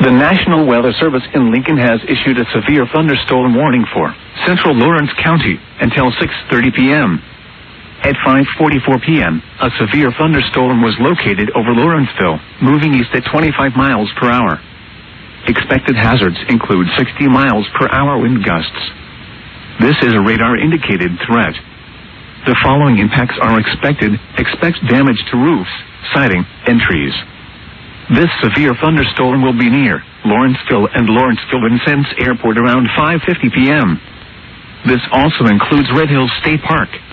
The National Weather Service in Lincoln has issued a severe thunderstorm warning for central Lawrence County until 6:30 p.m. At 5:44 p.m., a severe thunderstorm was located over Lawrenceville, moving east at 25 miles per hour. Expected hazards include 60 miles per hour wind gusts. This is a radar-indicated threat. The following impacts are expected. Expect damage to roofs, siding, and trees. This severe thunderstorm will be near Lawrenceville and Lawrenceville-Vincennes Airport around 5:50 p.m. This also includes Red Hills State Park,